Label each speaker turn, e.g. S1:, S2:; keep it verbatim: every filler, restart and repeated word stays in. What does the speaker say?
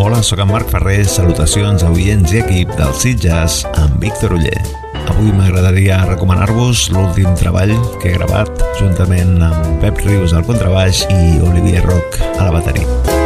S1: Hola, sóc en Marc Ferrer, salutacions a oients i equip del Sitges amb Víctor Oller. Avui m'agradaria recomanar-vos l'últim treball que he gravat juntament amb Pep Rius al contrabaix i Olivier Roch a la bateria.